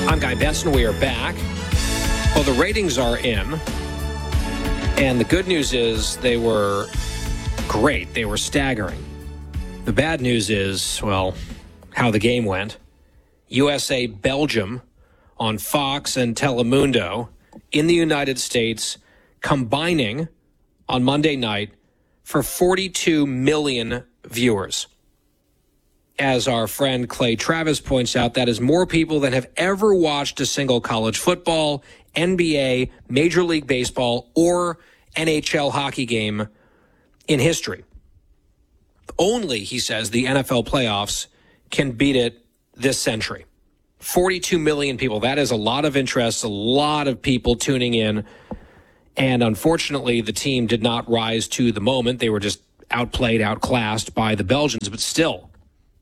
I'm Guy Benson. We are back. Well, the ratings are in. And the good news is they were great. They were staggering. The bad news is, well, how the game went. USA Belgium on Fox and Telemundo in the United States combining on Monday night for 42 million viewers. As our friend Clay Travis points out, that is more people than have ever watched a single college football, NBA, Major League Baseball, or NHL hockey game in history. Only, he says, the NFL playoffs can beat it this century. 42 million people. That is a lot of interest, a lot of people tuning in. And unfortunately, the team did not rise to the moment. They were just outplayed, outclassed by the Belgians. But still,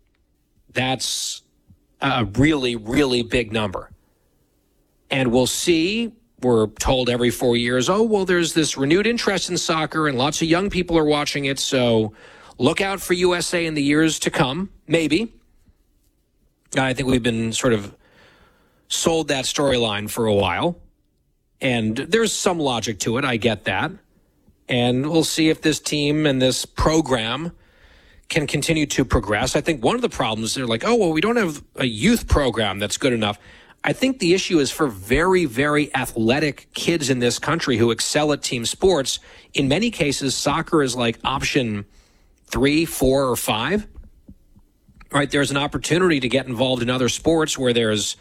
that's a really, really big number. And we'll see. We're told every 4 years, oh, well, there's this renewed interest in soccer and lots of young people are watching it. So look out for USA in the years to come. Maybe. I think we've been sort of sold that storyline for a while. And there's some logic to it. I get that. And we'll see if this team and this program can continue to progress. I think one of the problems, they're like, oh, well, we don't have a youth program that's good enough. I think the issue is for very, very athletic kids in this country who excel at team sports. In many cases, soccer is like option 3, 4, or 5. Right? There's an opportunity to get involved in other sports where there's,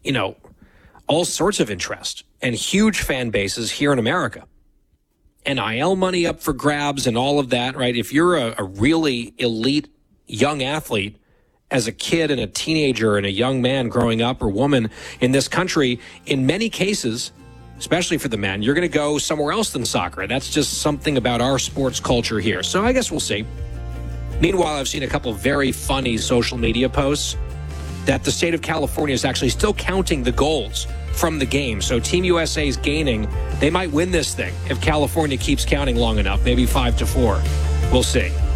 all sorts of interest and huge fan bases here in America. NIL money up for grabs and all of that, right? If you're a really elite young athlete as a kid and a teenager and a young man growing up or woman in this country, in many cases, especially for the men, you're going to go somewhere else than soccer. That's just something about our sports culture here. So I guess we'll see. Meanwhile, I've seen a couple of very funny social media posts that the state of California is actually still counting the goals from the game. So Team USA is gaining. They might win this thing if California keeps counting long enough, maybe 5-4. We'll see.